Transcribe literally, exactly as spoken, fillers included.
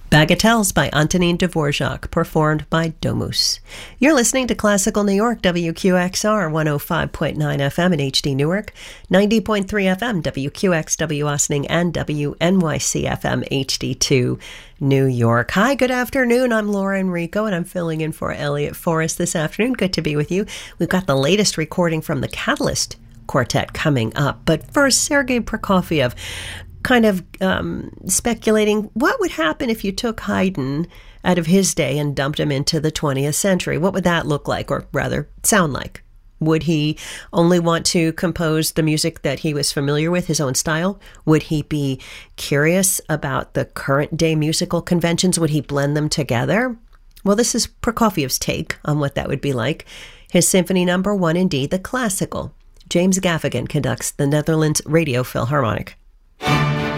Bagatelles by Antonin Dvorak, performed by Domus. You're listening to Classical New York, W Q X R, one oh five point nine F M in H D Newark, ninety point three F M, W Q X W Austining, and W N Y C F M H D two, New York. Hi, good afternoon. I'm Laura Enrico, and I'm filling in for Elliot Forrest this afternoon. Good to be with you. We've got the latest recording from the Catalyst Quartet coming up. But first, Sergei Prokofiev, kind of um, speculating what would happen if you took Haydn out of his day and dumped him into the twentieth century. What would that look like, or rather sound like? Would he only want to compose the music that he was familiar with, his own style? Would he be curious about the current day musical conventions? Would he blend them together? Well, this is Prokofiev's take on what that would be like. His Symphony Number One in D, the classical. James Gaffigan conducts the Netherlands Radio Philharmonic.